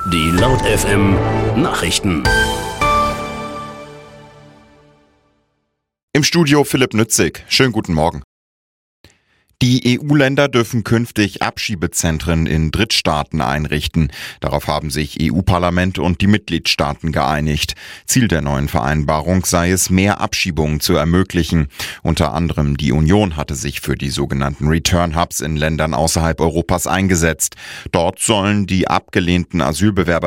Die Laut FM Nachrichten. Im Studio Philipp Nützig. Schönen guten Morgen. Die EU-Länder dürfen künftig Abschiebezentren in Drittstaaten einrichten. Darauf haben sich EU-Parlament und die Mitgliedstaaten geeinigt. Ziel der neuen Vereinbarung sei es, mehr Abschiebungen zu ermöglichen. Unter anderem die Union hatte sich für die sogenannten Return Hubs in Ländern außerhalb Europas eingesetzt. Dort sollen die abgelehnten Asylbewerber